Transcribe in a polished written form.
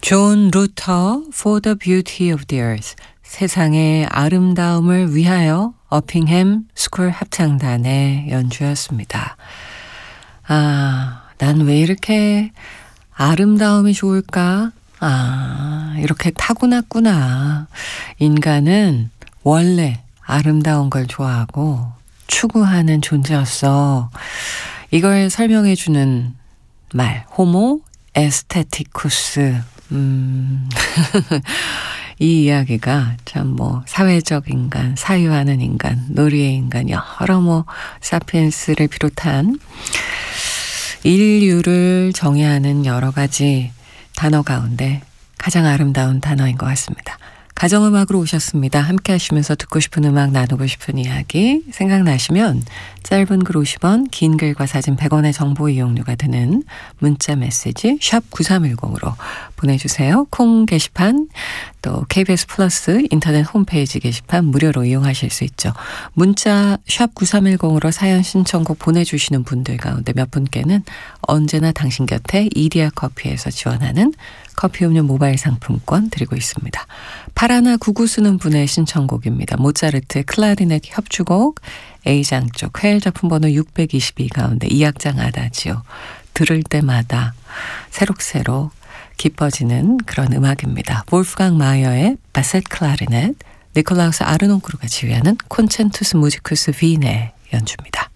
존 루터 For the Beauty of the Earth 세상의 아름다움을 위하여 어핑햄 스쿨 합창단의 연주였습니다. 난 왜 이렇게 아름다움이 좋을까? 이렇게 타고났구나. 인간은 원래 아름다운 걸 좋아하고 추구하는 존재였어. 이걸 설명해주는 말, 호모 에스테티쿠스. 이 이야기가 참 사회적 인간, 사유하는 인간, 놀이의 인간, 여러 사피엔스를 비롯한 인류를 정의하는 여러 가지 단어 가운데 가장 아름다운 단어인 것 같습니다. 가정음악으로 오셨습니다. 함께 하시면서 듣고 싶은 음악, 나누고 싶은 이야기 생각나시면 짧은 글 50원, 긴 글과 사진 100원의 정보 이용료가 드는 문자 메시지 샵 9310으로 보내주세요. 콩 게시판 또 KBS 플러스 인터넷 홈페이지 게시판 무료로 이용하실 수 있죠. 문자 샵 9310으로 사연 신청곡 보내주시는 분들 가운데 몇 분께는 언제나 당신 곁에 이디야 커피에서 지원하는 커피 음료 모바일 상품권 드리고 있습니다. 파라나 구구 쓰는 분의 신청곡입니다. 모차르트의 클라리넷 협주곡 A장 쪽 회일 작품 번호 622 가운데 2악장 아다지오 들을 때마다 새록새록 깊어지는 그런 음악입니다. 볼프강 마이어의 바셋 클라리넷, 니콜라우스 아르논크루가 지휘하는 콘첸투스 무지쿠스 비네 연주입니다.